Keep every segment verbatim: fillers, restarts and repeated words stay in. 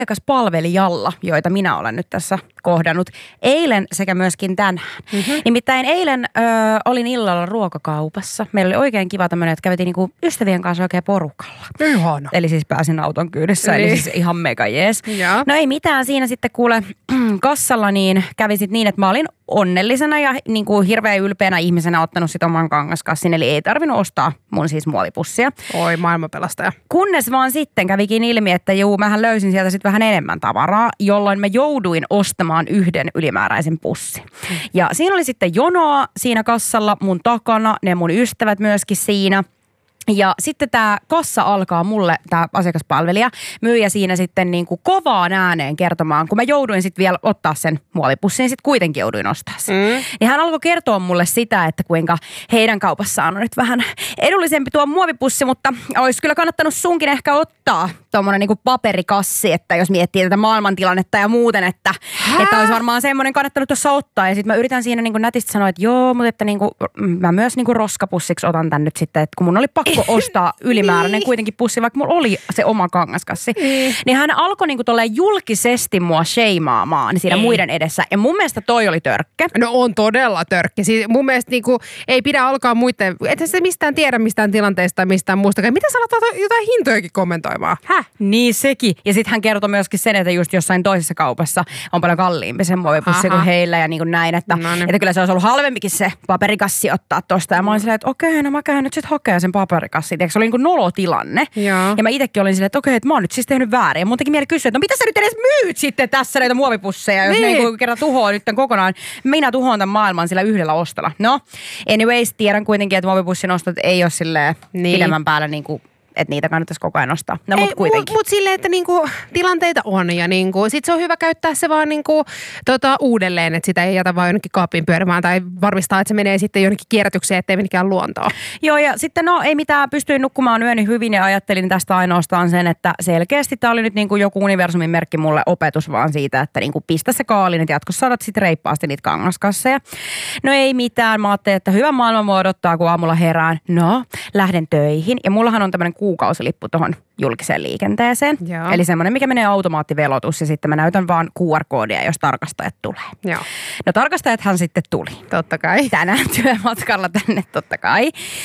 asiakaspalvelijalla, joita minä olen nyt tässä kohdannut eilen sekä myöskin tänään. Mm-hmm. Nimittäin eilen ö, olin illalla ruokakaupassa. Meillä oli oikein kiva tämmöinen, että kävitin niinku ystävien kanssa oikein porukalla. Ihana. Eli siis pääsin auton kyydissä, niin. Eli siis ihan mega jees. Ja. No ei mitään siinä sitten kuule kassalla, niin kävi sit niin, että mä olin onnellisena ja niin kuin hirveän ylpeänä ihmisenä ottanut sit oman kangaskassin, eli ei tarvinnut ostaa mun siis muovipussia. Oi, maailmanpelastaja. Kunnes vaan sitten kävikin ilmi, että juu, mähän löysin sieltä sitten vähän enemmän tavaraa, jolloin mä jouduin ostamaan yhden ylimääräisen pussin. Mm. Ja siinä oli sitten jonoa siinä kassalla mun takana, ne mun ystävät myöskin siinä. Ja sitten tämä kassa alkaa mulle, tämä asiakaspalvelija, myyjä siinä sitten niin kuin kovaan ääneen kertomaan, kun mä jouduin sitten vielä ottaa sen muovipussin, sitten kuitenkin jouduin ostaa sen. Mm. Niin hän alkoi kertoa mulle sitä, että kuinka heidän kaupassaan on nyt vähän edullisempi tuo muovipussi, mutta olisi kyllä kannattanut sunkin ehkä ottaa tuommoinen niin kuin paperikassi, että jos miettii tätä maailmantilannetta ja muuten, että, että olisi varmaan semmoinen kannattanut tuossa ottaa. Ja sitten mä yritän siinä niin kuin nätisti sanoa, että joo, mutta että niin kuin, mä myös niin kuin roskapussiksi otan tän nyt sitten, että kun mun oli pakko ostaa ylimääräinen niin. kuitenkin pussi, vaikka mulla oli se oma kangaskassi. Niin, niin hän alkoi niinku tolleen julkisesti mua sheimaamaan siinä ei. muiden edessä. Ja mun mielestä toi oli törkkä. No on todella törkkä. Siis mun mielestä niinku ei pidä alkaa muiden, ethän se mistään tiedä mistään tilanteesta tai mistään muustakaan. Mitä sä alat jotain hintojakin kommentoimaan? Häh? Niin sekin. Ja sitten hän kertoi myöskin sen, että just jossain toisessa kaupassa on paljon kalliimpi se muovipussi kuin heillä ja niin kuin näin. Että, no niin. että kyllä se olisi ollut halvempikin se paperikassi ottaa tosta. Ja mä olin silleen, että okei, no mä käyn nyt sit hakea sen paperikassi. Se oli niin kuin nolotilanne. Ja. ja mä itsekin olin silleen, että okei, että mä oon nyt siis tehnyt väärin. Ja mun teki mieli kysyä, että no mitä sä nyt edes myyt sitten tässä näitä muovipusseja, jos niin. ne niin kerran tuhoaa nyt kokonaan. Minä tuhoan tämän maailman sillä yhdellä ostolla. No, anyways, tiedän kuitenkin, että muovipussin ostot ei ole silleen niin. pidemmän päällä niin kuin että niitä kannattaisi koko ajan ostaa. No, mutta kuitenkin. Mutta mut silleen, että niinku, tilanteita on ja niinku, sit se on hyvä käyttää se vaan niinku, tota, uudelleen, että sitä ei jätä vaan jonnekin kaappiin pyörimään tai varmistaa, että se menee sitten jonnekin kierrätykseen, ettei menikään luontoon. Joo, ja sitten no ei mitään, pystyin nukkumaan yöni hyvin ja ajattelin tästä ainoastaan sen, että selkeästi tämä oli nyt niinku joku universumin merkki mulle opetus vaan siitä, että niinku pistä se kaalin, että jatkossa saadaan sitten reippaasti niitä kangaskasseja. No ei mitään, mä ajattelin, että hyvä maailma mua odottaa, kun aamulla herään. No, lähden töihin ja mullahan on tämmöinen kuukausilippu tuohon julkiseen liikenteeseen. Joo. Eli semmoinen, mikä menee automaattivelotus ja sitten mä näytän vaan Q R-koodia, jos tarkastajat tulee. Joo. No tarkastajathan sitten tuli. Totta kai. Tänään työmatkalla tänne totta kai.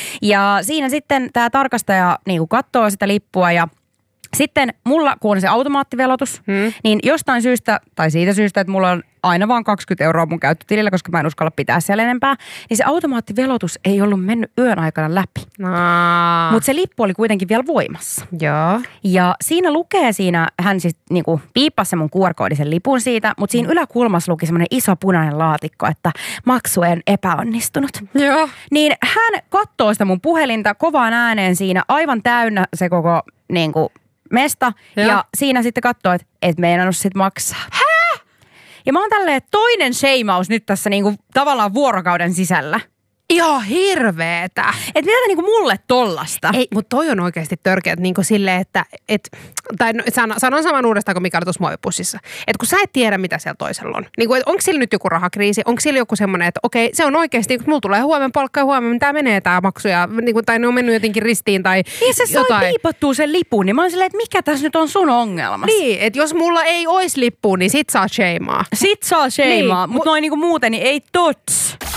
Ja siinä sitten tämä tarkastaja niin katsoo sitä lippua ja sitten mulla, kun on se automaattivelotus, hmm. niin jostain syystä, tai siitä syystä, että mulla on aina vaan kaksikymmentä euroa mun käyttötilillä, koska mä en uskalla pitää siellä enempää, niin se automaattivelotus ei ollut mennyt yön aikana läpi. Mutta se lippu oli kuitenkin vielä voimassa. Joo. Ja siinä lukee siinä, hän siis niinku piippasi se mun Q R-koodisen lipun siitä, mutta siinä yläkulmassa luki semmoinen iso punainen laatikko, että maksu en epäonnistunut. Joo. Niin hän katsoo sitä mun puhelinta kovaan ääneen siinä, aivan täynnä se koko niinku mesta. Ja, ja siinä sitten katsoo, että et meinannut sit maksaa. Hää? Ja mä oon tälleen toinen sheimaus nyt tässä niinku tavallaan vuorokauden sisällä. Ihan hirveetä. Et mitä te niinku mulle tollasta? Ei, mutta toi on oikeasti törkeä, niinku silleen, että, et, tai no, sanon, sanon saman uudestaan kuin mikä oli tuossa muovipussissa. Että kun sä et tiedä, mitä siellä toisella on. Niinku, onko sillä nyt joku rahakriisi, onko sillä joku semmoinen, että okei, se on oikeasti, kun mulla tulee huomenna palkka ja huomenna, tää menee tää maksu ja niinku, tai ne on mennyt jotenkin ristiin tai niin se jotain. Sai piipattua sen lipun, niin mä oon silleen, että mikä tässä nyt on sun ongelmassa? Niin, että jos mulla ei ois lippua, niin sit saa sheimaa. Sit saa sheimaa, niin, mutta noin niinku muuten, niin ei tots.